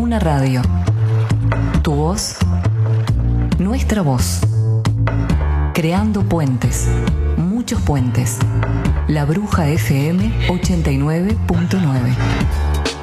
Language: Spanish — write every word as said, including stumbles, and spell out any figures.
Una radio. Tu voz. Nuestra voz. Creando puentes. Muchos puentes. La Bruja F M ochenta y nueve punto nueve.